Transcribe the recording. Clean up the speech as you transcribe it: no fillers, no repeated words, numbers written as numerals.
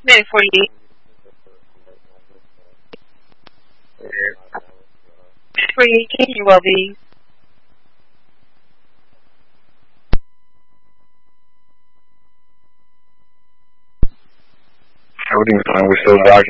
Minute for you. For you, can you will be? Everything's fine. We're still rocking.